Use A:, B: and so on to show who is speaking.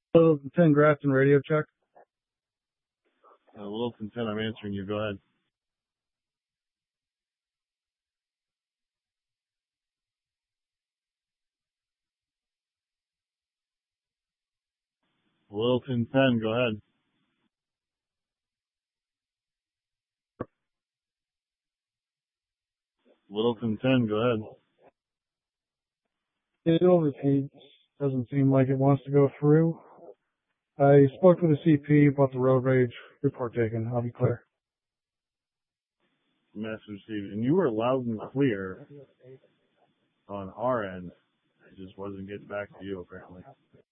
A: Littleton 10 Grafton radio check.
B: Littleton 10, I'm answering you. Go ahead. Littleton 10, go ahead. Littleton 10, go ahead.
A: It overheats. Doesn't seem like it wants to go through. I spoke with the CP about the road rage report taken. I'll be clear.
B: Message received. And you were loud and clear on our end. It just wasn't getting back to you, apparently.